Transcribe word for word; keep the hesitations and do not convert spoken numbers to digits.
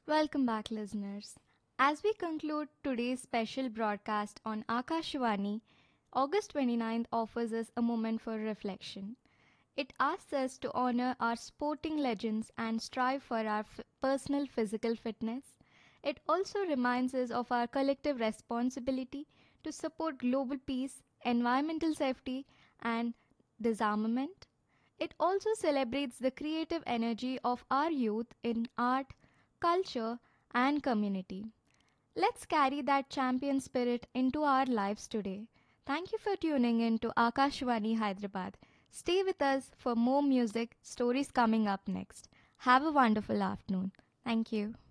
Welcome back, listeners. As we conclude today's special broadcast on Akashvani, August twenty-ninth offers us a moment for reflection. It asks us to honor our sporting legends and strive for our f- personal physical fitness. It also reminds us of our collective responsibility to support global peace, environmental safety, and disarmament. It also celebrates the creative energy of our youth in art, culture, and community. Let's carry that champion spirit into our lives today. Thank you for tuning in to Akashvani Hyderabad. Stay with us for more music stories coming up next. Have a wonderful afternoon. Thank you.